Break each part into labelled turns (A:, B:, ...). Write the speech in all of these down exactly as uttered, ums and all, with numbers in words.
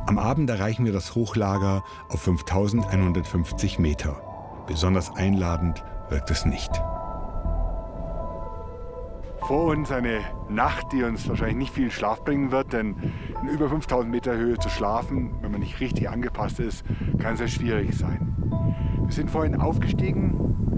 A: Am Abend erreichen wir das Hochlager auf fünftausendeinhundertfünfzig Meter. Besonders einladend wirkt es nicht. Vor uns eine Nacht, die uns wahrscheinlich nicht viel Schlaf bringen wird, denn in über fünftausend Meter Höhe zu schlafen, wenn man nicht richtig angepasst ist, kann sehr schwierig sein. Wir sind vorhin aufgestiegen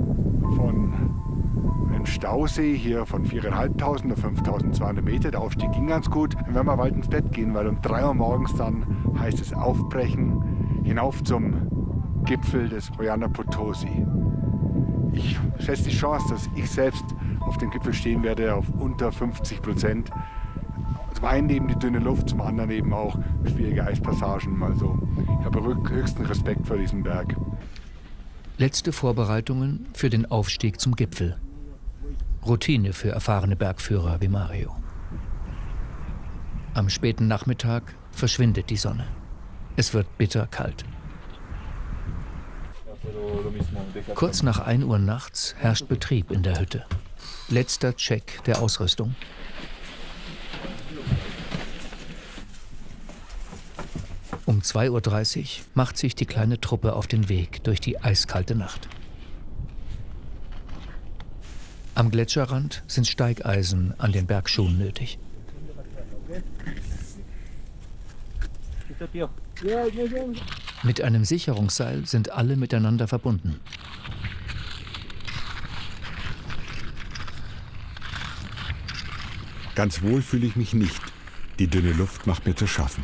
A: von einem Stausee hier von viertausendfünfhundert auf fünftausendzweihundert Meter. Der Aufstieg ging ganz gut. Dann werden wir bald ins Bett gehen, weil um drei Uhr morgens dann heißt es aufbrechen hinauf zum Gipfel des Huayna Potosi. Ich schätze die Chance, dass ich selbst auf dem Gipfel stehen werde, auf unter fünfzig Prozent. Zum einen eben die dünne Luft, zum anderen eben auch schwierige Eispassagen. Also ich habe höchsten Respekt vor diesem Berg.
B: Letzte Vorbereitungen für den Aufstieg zum Gipfel. Routine für erfahrene Bergführer wie Mario. Am späten Nachmittag verschwindet die Sonne. Es wird bitterkalt. Kurz nach ein Uhr nachts herrscht Betrieb in der Hütte. Letzter Check der Ausrüstung. Um zwei Uhr dreißig macht sich die kleine Truppe auf den Weg durch die eiskalte Nacht. Am Gletscherrand sind Steigeisen an den Bergschuhen nötig. Mit einem Sicherungsseil sind alle miteinander verbunden.
A: Ganz wohl fühle ich mich nicht. Die dünne Luft macht mir zu schaffen.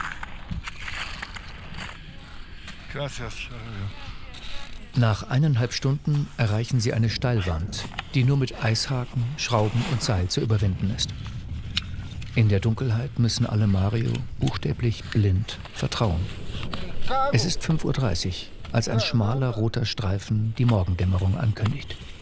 B: Nach eineinhalb Stunden erreichen sie eine Steilwand, die nur mit Eishaken, Schrauben und Seil zu überwinden ist. In der Dunkelheit müssen alle Mario buchstäblich blind vertrauen. Es ist fünf Uhr dreißig, als ein schmaler roter Streifen die Morgendämmerung ankündigt.